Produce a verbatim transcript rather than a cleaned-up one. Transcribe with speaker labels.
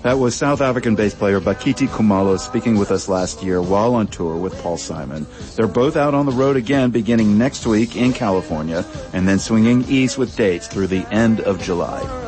Speaker 1: That was South African bass player Bakiti Khumalo speaking with us last year while on tour with Paul Simon. They're both out on the road again beginning next week in California and then swinging east with dates through the end of July.